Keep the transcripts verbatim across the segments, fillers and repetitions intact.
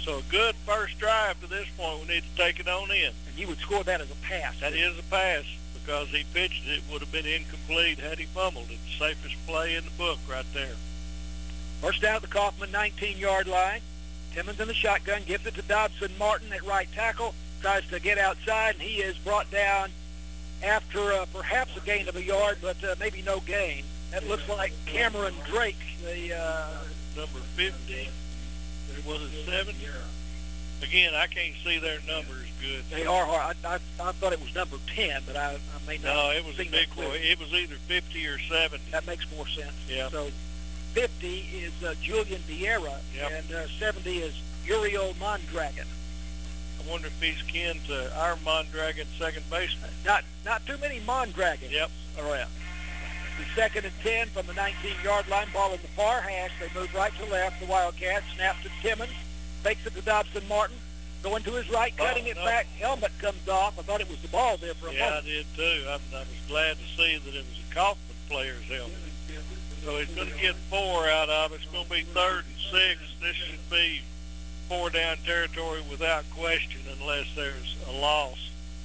So a good first drive to this point. We need to take it on in. And you would score that as a pass. That is a pass because he pitched it. It would have been incomplete had he fumbled it. The safest play in the book right there. First down at the Kaufman nineteen-yard line. Timmons in the shotgun, gives it to Dobson Martin at right tackle, tries to get outside, and he is brought down after uh, perhaps a gain of a yard, but uh, maybe no gain. That looks like Cameron Drake, the uh, number fifty. Was it seven? Again, I can't see their numbers good. They are hard. I, I, I thought it was number ten, but I, I may not. No, it was a seen big that boy. clearly. It was either fifty or seventy. That makes more sense. Yeah. So fifty is uh, Julian Vieira, Yep. and uh, seventy is Uriel Mondragon. I wonder if he's kin to our Mondragon second baseman. Not not too many Mondragons Yep. around. The second and ten from the nineteen-yard line, ball in the far hash. They move right to left. The Wildcats snap to Timmons, fakes it to Dobson Martin, going to his right, cutting Oh, it no. back. Helmet comes off. I thought it was the ball there for a Yeah, I moment. did too. I'm, I was glad to see that it was a Kaufman player's helmet. So he's going to get four out of it. It's going to be third and six. This should be four down territory without question unless there's a loss.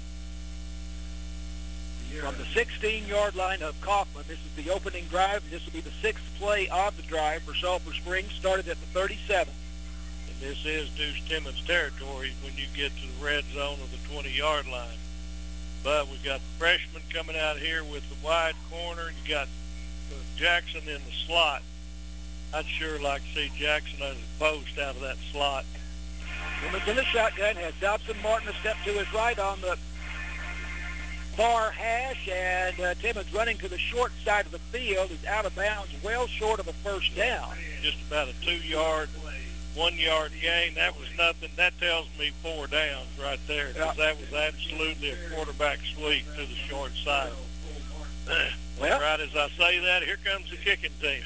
From the sixteen-yard line of Kaufman, this is the opening drive. This will be the sixth play of the drive for Sulphur Springs, started at the thirty-seven. And this is Deuce Timmons territory when you get to the red zone of the twenty-yard line. But we've got the freshman coming out here with the wide corner. You got uh, Jackson in the slot. I'd sure like to see Jackson as a post out of that slot. Timmons in the shotgun, has Dobson Martin a step to his right on the far hash, and uh, Timmons running to the short side of the field is out of bounds, well short of a first down. Just about a two-yard, one-yard gain. That was nothing. That tells me four downs right there because Yeah. that was absolutely a quarterback sweep to the short side. Well, right as I say that, here comes the kicking team.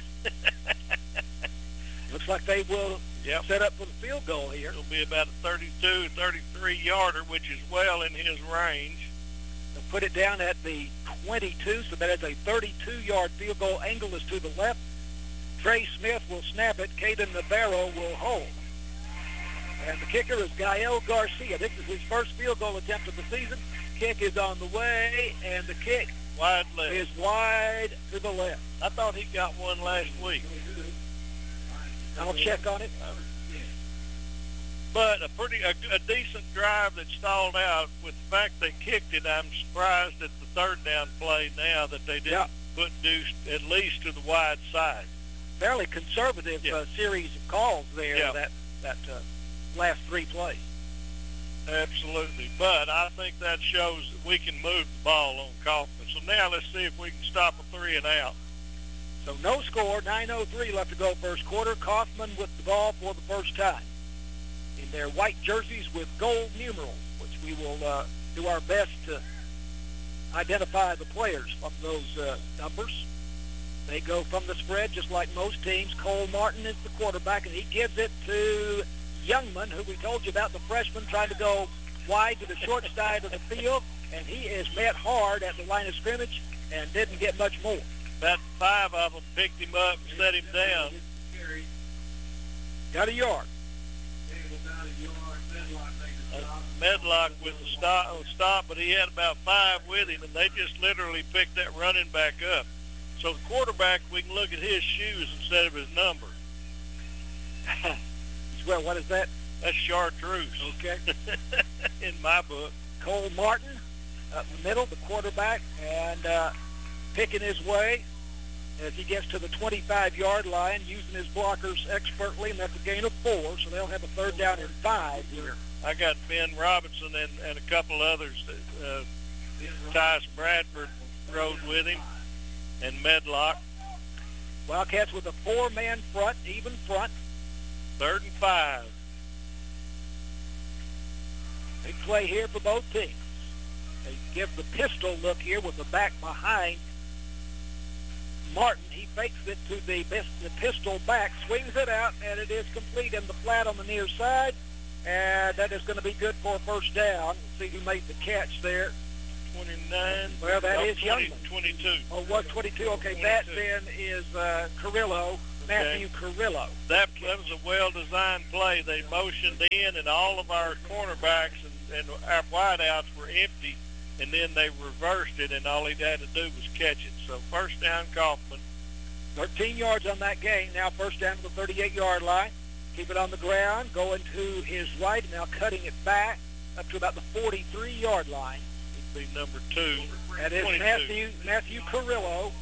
looks like they will Yep. set up for the field goal here. It'll be about a thirty-two, thirty-three-yarder, which is well in his range. They'll put it down at the twenty-two, so that is a thirty-two-yard field goal. Angle is to the left. Trey Smith will snap it. Caden Navarro will hold. And the kicker is Gael Garcia. This is his first field goal attempt of the season. Kick is on the way, and the kick Wide left. is wide to the left. I thought he got one last week. I'll check on it. But a pretty, a, a decent drive that stalled out. With the fact they kicked it, I'm surprised at the third down play now that they didn't Yeah. put Deuce at least to the wide side. Fairly conservative Yeah. uh, series of calls there, Yeah. that, that uh, last three plays. Absolutely. But I think that shows that we can move the ball on Kaufman. So now let's see if we can stop a three and out. So no score, nine oh three left to go first quarter. Kaufman with the ball for the first time in their white jerseys with gold numerals, which we will uh, do our best to identify the players from those uh, numbers. They go from the spread just like most teams. Cole Martin is the quarterback, and he gives it to Youngman, who we told you about, the freshman trying to go wide to the short side of the field, and he is met hard at the line of scrimmage and didn't get much more. About five of them picked him up and set him down. Got a yard. Uh, Medlock with the stop, oh, stop, but he had about five with him, and they just literally picked that running back up. So the quarterback, we can look at his shoes instead of his number. Well, what is that? That's chartreuse. Okay. In my book. Cole Martin up in the middle, the quarterback, and uh, picking his way as he gets to the twenty-five-yard line, using his blockers expertly, and that's a gain of four, so they'll have a third down and five here. I got Ben Robinson and, and a couple others. That, uh, Tyus Bradford rode with him, and Medlock. Wildcats with a four-man front, even front. Third and five. Big play here for both teams. They give the pistol look here with the back behind Martin. He fakes it to the, the pistol back, swings it out, and it is complete in the flat on the near side. And that is going to be good for a first down. See who made the catch there. twenty-nine. Well, that oh, is twenty, Youngman. twenty-two. Oh, was twenty-two? Okay, twenty-two. that then is uh, Carrillo. Matthew Carrillo. That, that was a well-designed play. They motioned in, and all of our cornerbacks and, and our wideouts were empty, and then they reversed it, and all he had to do was catch it. So first down, Kaufman. thirteen yards on that gain. Now first down to the thirty-eight-yard line. Keep it on the ground, going to his right, now cutting it back up to about the forty-three-yard line. It'd be number two. That is twenty-two. Matthew, Matthew Carrillo.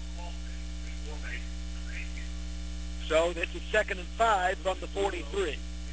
So this is second and five from the forty-three.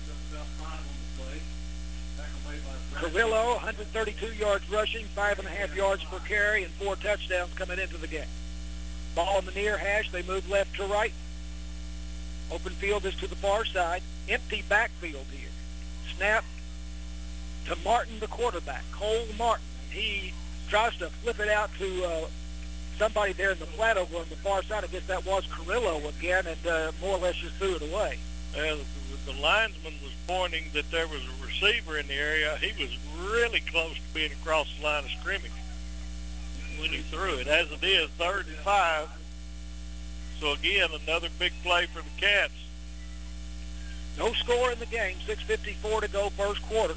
Carrillo, one hundred thirty-two yards rushing, five and a half yards per carry, and four touchdowns coming into the game. Ball in the near hash. They move left to right. Open field is to the far side. Empty backfield here. Snap to Martin, the quarterback, Cole Martin. He tries to flip it out to uh, somebody there in the flat over on the far side. I guess that was Carrillo again, and uh, more or less just threw it away. Uh, the, the linesman was pointing that there was a receiver in the area. He was really close to being across the line of scrimmage when he threw it. As it is, third and five. So again, another big play for the Cats. No score in the game. six fifty-four to go, first quarter.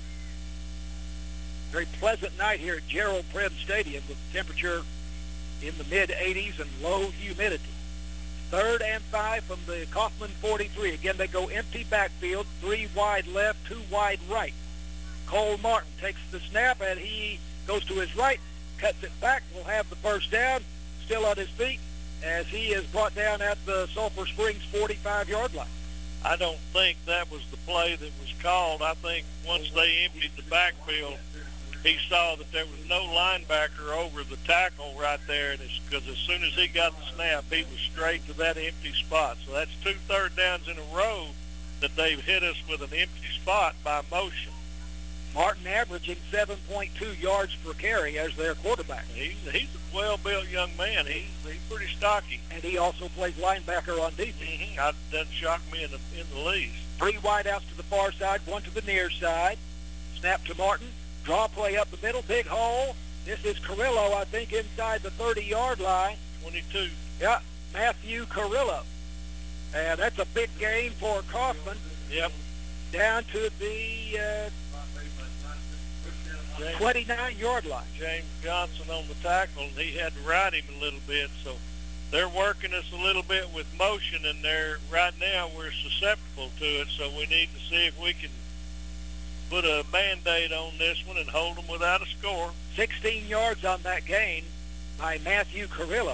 Very pleasant night here at Gerald Prem Stadium with temperature in the mid eighties and low humidity. Third and five from the Kaufman forty-three. Again, they go empty backfield, three wide left, two wide right. Cole Martin takes the snap, and he goes to his right, cuts it back, will have the first down, still on his feet, as he is brought down at the Sulphur Springs forty-five-yard line. I don't think that was the play that was called. I think once they emptied the backfield, he saw that there was no linebacker over the tackle right there, and it's because as soon as he got the snap, he was straight to that empty spot. So that's two third downs in a row that they've hit us with an empty spot by motion. Martin averaging seven point two yards per carry as their quarterback. He's, he's a well-built young man. He's, he's pretty stocky. And he also plays linebacker on defense. Mm-hmm. That doesn't shock me in the, in the least. Three wideouts to the far side, one to the near side. Snap to Martin. Draw play up the middle, big hole. This is Carrillo, I think, inside the thirty-yard line. twenty-two. Yeah, Matthew Carrillo. And that's a big gain for Kaufman. Yep. Down to the uh, twenty-nine-yard line. James Johnson on the tackle, and he had to ride him a little bit. So they're working us a little bit with motion, and they're right now we're susceptible to it. So we need to see if we can put a Band-Aid on this one and hold them without a score. sixteen yards on that gain by Matthew Carrillo.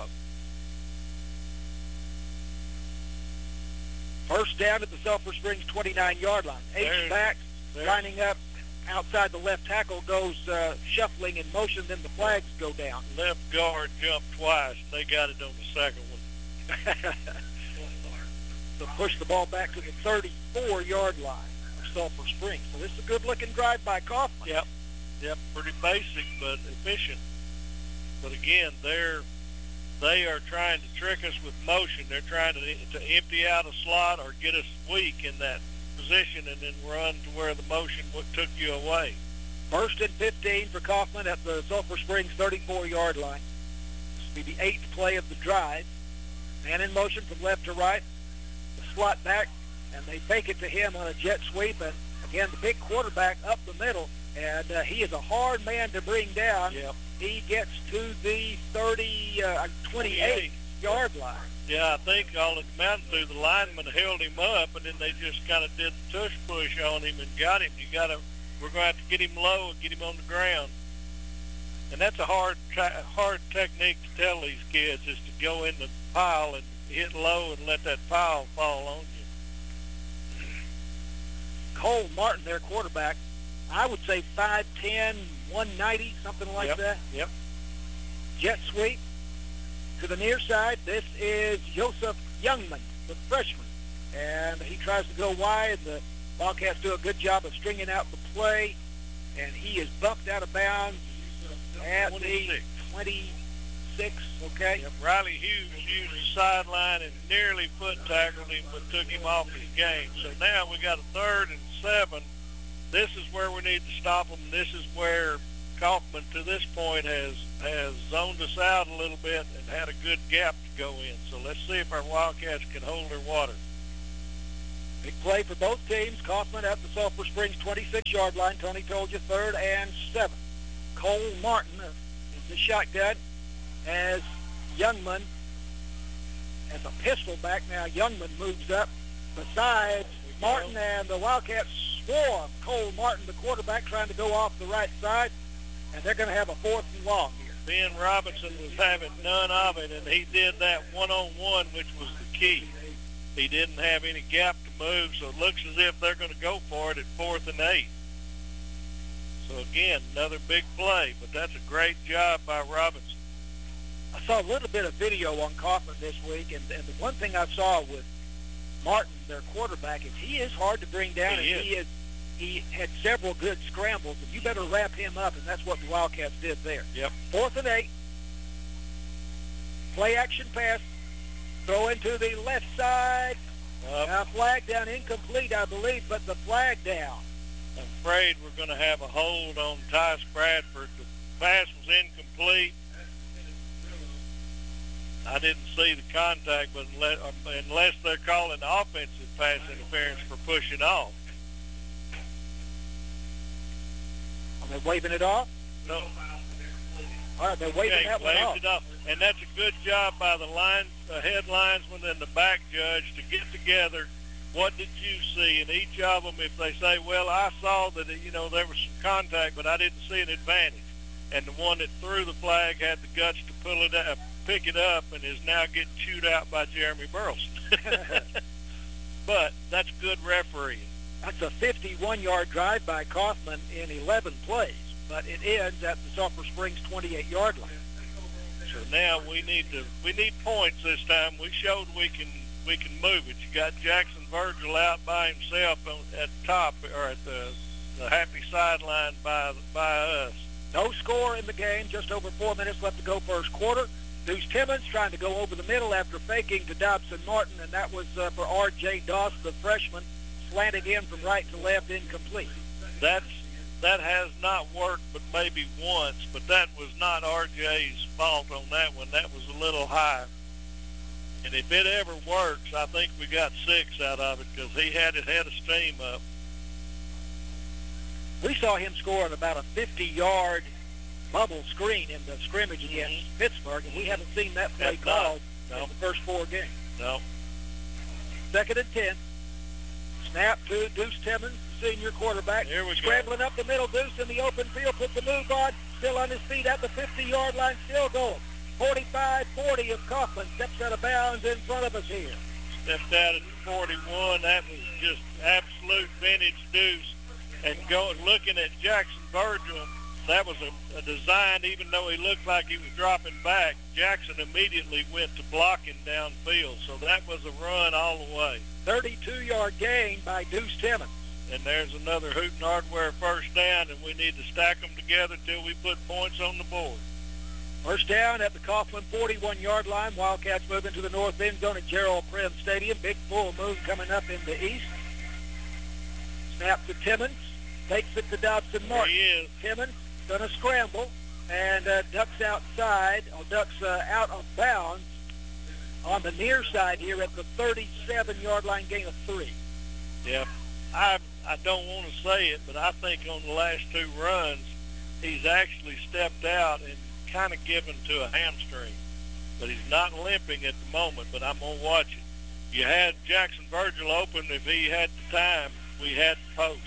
First down at the Sulphur Springs twenty-nine-yard line. H back, lining up outside the left tackle, goes uh, shuffling in motion, then the flags go down. Left guard jumped twice, and they got it on the second one. So push the ball back to the thirty-four-yard line. Sulphur Springs. So this is a good-looking drive by Kaufman. Yep, yep, pretty basic but efficient. But again, they're they are trying to trick us with motion. They're trying to to empty out a slot or get us weak in that position and then run to where the motion what took you away. First and fifteen for Kaufman at the Sulphur Springs thirty-four-yard line. This will be the eighth play of the drive. Man in motion from left to right. The slot back. And they fake it to him on a jet sweep. And, again, the big quarterback up the middle. And uh, he is a hard man to bring down. Yep. He gets to the thirty, uh, twenty-eight-yard line. Yeah, I think all it amounted to, the lineman held him up, and then they just kind of did the tush push on him and got him. You got to, we're going to have to get him low and get him on the ground. And that's a hard, hard technique to tell these kids is to go in the pile and hit low and let that pile fall on you. Cole Martin, their quarterback, I would say five ten, one ninety, something like yep. that. Yep. Jet sweep to the near side. This is Joseph Youngman, the freshman. And he tries to go wide. The Wildcats do a good job of stringing out the play. And he is bumped out of bounds at the twenty-six, okay? Yep. Riley Hughes used the sideline and nearly foot tackled him but took him off his game. So now we got a third and seven. This is where we need to stop them. This is where Kaufman to this point has, has zoned us out a little bit and had a good gap to go in. So let's see if our Wildcats can hold their water. Big play for both teams. Kaufman at the Sulphur Springs twenty-six-yard line. Tony told you third and seven. Cole Martin is the shotgun as Youngman as a pistol back now. Youngman moves up beside Martin, and the Wildcats swarm Cole Martin, the quarterback, trying to go off the right side, and they're going to have a fourth and long here. Ben Robinson was having none of it, and he did that one-on-one, which was the key. He didn't have any gap to move, so it looks as if they're going to go for it at fourth and eight. So, again, another big play, but that's a great job by Robinson. I saw a little bit of video on Kaufman this week, and, and the one thing I saw with Martin, their quarterback, is he is hard to bring down, he and is. he is he had several good scrambles, and you better wrap him up, and that's what the Wildcats did there. Yep. Fourth and eight. Play action pass. Throw into the left side. Up. Now flag down, incomplete, I believe, but the flag down. I'm afraid we're going to have a hold on Ty Bradford. The pass was incomplete. I didn't see the contact, but unless, unless they're calling offensive pass interference for pushing off. Are they waving it off? No. All right, they're waving Okay, that one waved off. it off. And that's a good job by the line, the head linesman and the back judge to get together. What did you see? And each of them, if they say, well, I saw that, you know, there was some contact, but I didn't see an advantage. And the one that threw the flag had the guts to pull it up, pick it up, and is now getting chewed out by Jeremy Burleson. But that's good refereeing. That's a fifty-one-yard drive by Kaufman in eleven plays, but it ends at the Sulphur Springs twenty-eight-yard line. So now we need to we need points this time. We showed we can we can move it. You got Jackson Virgil out by himself on, at top or at the, the happy sideline by by us. No score in the game. Just over four minutes left to go first quarter. Deuce Timmons trying to go over the middle after faking to Dobson Martin, and that was uh, for R J. Doss, the freshman, slanting in from right to left, incomplete. That's that has not worked, but maybe once. But that was not R J's fault on that one. That was a little high. And if it ever works, I think we got six out of it because he had it head of steam up. We saw him score on about a fifty-yard bubble screen in the scrimmage against Pittsburgh, and we haven't seen that play That's called not, no. in the first four games. No. Second and ten. Snap to Deuce Timmons, senior quarterback. Here we go. Scrambling up the middle. Deuce in the open field, puts the move on, still on his feet at the fifty-yard line, still going. forty-five forty of Kaufman steps out of bounds in front of us here. Stepped out at forty-one. That was just absolute vintage Deuce. And going looking at Jackson Virgil, that was a, a design, even though he looked like he was dropping back, Jackson immediately went to blocking downfield. So that was a run all the way. thirty-two-yard gain by Deuce Timmons. And there's another Hooten Hardware first down, and we need to stack them together till we put points on the board. First down at the Kaufman forty-one-yard line. Wildcats moving to the north end zone at Gerald Prem Stadium. Big full move coming up in the east. Snap to Timmons. Takes it to Dobson Martin. There he is. Timmons going to scramble and uh, ducks outside, or ducks uh, out of bounds on the near side here at the thirty-seven-yard line, gain of three. Yeah, I I don't want to say it, but I think on the last two runs, he's actually stepped out and kind of given to a hamstring. But he's not limping at the moment, but I'm going to watch it. You had Jackson Virgil open. If he had the time, we had the post.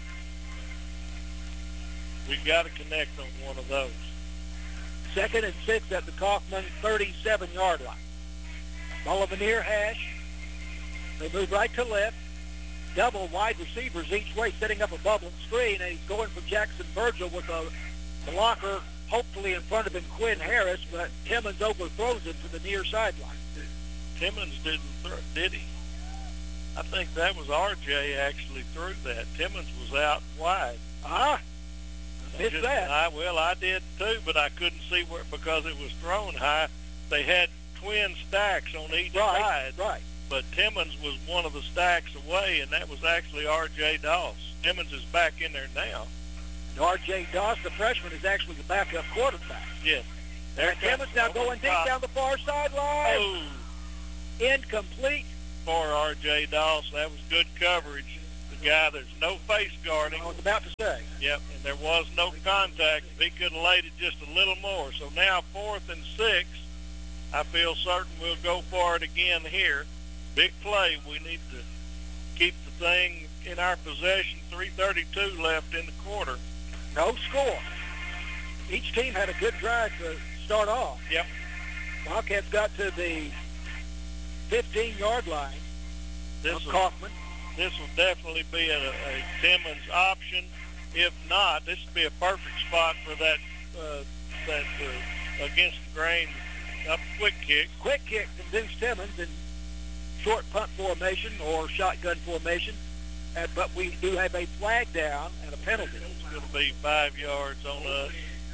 We've got to connect on one of those. Second and six at the Kaufman thirty-seven-yard line. Ball of a near hash. They move right to left. Double wide receivers each way, setting up a bubble screen, and he's going for Jackson Virgil with a blocker, hopefully in front of him, Quinn Harris, but Timmons overthrows it to the near sideline. Timmons didn't throw, did he? I think that was R J actually threw that. Timmons was out wide. Ah, missed Just, that. I, well, I did too, but I couldn't see where because it was thrown high. They had twin stacks on each Right, side. right. But Timmons was one of the stacks away, and that was actually R J. Doss. Timmons is back in there now. And R J. Doss, the freshman, is actually the backup quarterback. Yes. There Timmons now going deep down the far sideline. Oh, Incomplete. for R J. Doss. That was good coverage. The guy, there's no face guarding. I was about to say. Yep, and there was no contact. He could have laid it just a little more. So now fourth and six, I feel certain we'll go for it again here. Big play. We need to keep the thing in our possession. three thirty-two left in the quarter. No score. Each team had a good drive to start off. Yep. Wildcats got to the fifteen-yard line This of will, Kaufman. this will definitely be a, a Timmons option. If not, this would be a perfect spot for that uh, that uh, against the grain up quick kick. Quick kick from Deuce Timmons in short punt formation or shotgun formation. And, but we do have a flag down and a penalty. It's going to be five yards on us.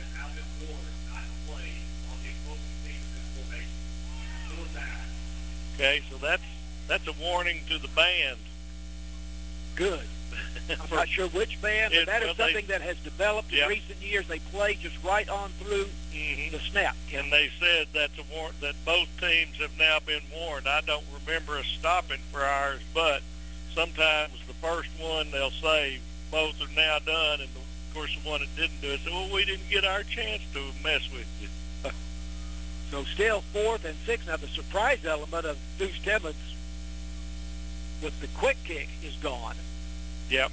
Okay, so that's that's a warning to the band. Good. I'm not sure which band, but It- that is well, they- something that has developed in Yep. recent years. They play just right on through Mm-hmm. the snap. And they said that's a war- that both teams have now been warned. I don't remember us stopping for ours, but sometimes the first one they'll say both are now done, and the, of course the one that didn't do it said, well, we didn't get our chance to mess with you. So still fourth and six. Now the surprise element of Deuce Timmons with the quick kick is gone. Yep.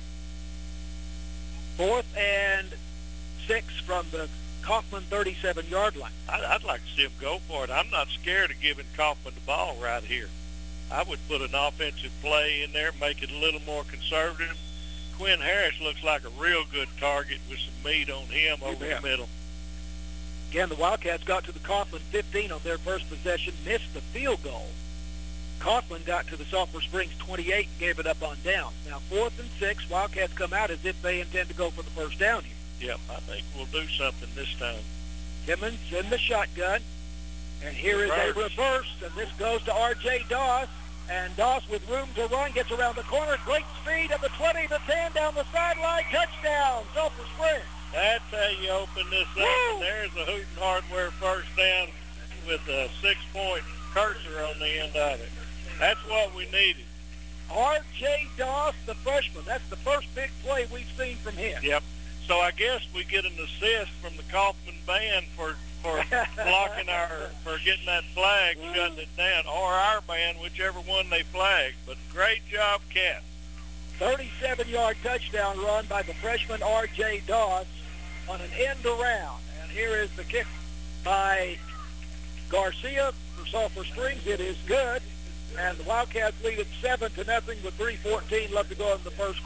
Fourth and six from the Kaufman thirty-seven-yard line. I'd, I'd like to see him go for it. I'm not scared of giving Kaufman the ball right here. I would put an offensive play in there, make it a little more conservative. Quinn Harris looks like a real good target with some meat on him over Yeah. the middle. Again, the Wildcats got to the Kaufman fifteen on their first possession, missed the field goal. Kaufman got to the Sulphur Springs twenty-eight and gave it up on downs. Now fourth and six, Wildcats come out as if they intend to go for the first down here. Yep, I think we'll do something this time. Timmons in the shotgun, and here is a Reverse. reverse, and this goes to R J Doss, and Doss with room to run gets around the corner, great speed of the twenty, the ten, down the sideline, touchdown, Sulphur Springs. That's how you open this up. Woo! And there's a Hooten Hardware first down with a six-point cursor on the end of it. That's what we needed. R J Doss, the freshman, that's the first big play we've seen from him. Yep. So I guess we get an assist from the Kaufman band for for blocking our for getting that flag, shutting it down, or our band, whichever one they flagged. But great job, Cat. thirty-seven-yard touchdown run by the freshman R J Doss on an end around. And here is the kick by Garcia for Sulphur Springs. It is good. And the Wildcats lead at seven to nothing with three fourteen left to go in the first